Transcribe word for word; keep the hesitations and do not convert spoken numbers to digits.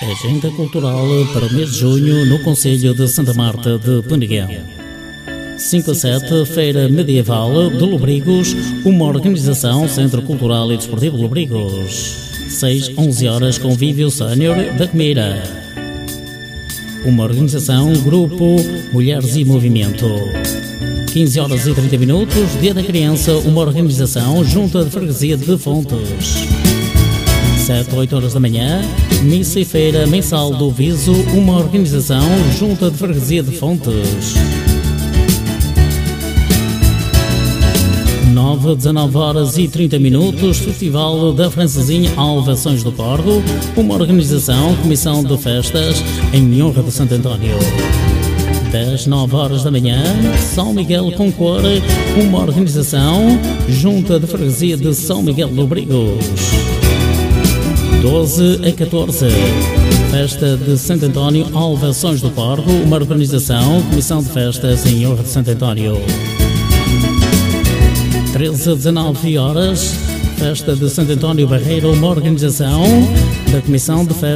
Agenda cultural para o mês de junho no concelho de Santa Marta de Penegão. cinco a sete, Feira Medieval de Lobrigos, uma organização Centro Cultural e Desportivo de Lobrigos. seis a onze horas, Convívio Sénior da Comeira, uma organização Grupo Mulheres e Movimento. quinze horas e trinta minutos, Dia da Criança, uma organização Junta de Freguesia de Fontes. sete a oito horas da manhã, Missa e Feira Mensal do Viso, uma organização Junta de Freguesia de Fontes. nove a dezanove horas e trinta minutos, Festival da Francesinha Alvações do Corgo, uma organização Comissão de Festas em honra de Santo António. dez a nove horas da manhã, São Miguel com Cor, uma organização Junta de Freguesia de São Miguel de Lobrigos. doze a catorze, Festa de Santo António Alvações do Corgo, uma organização Comissão de Festas em honra de Santo António. treze a dezanove horas, Festa de Santo António Barreiro, uma organização da Comissão de Festas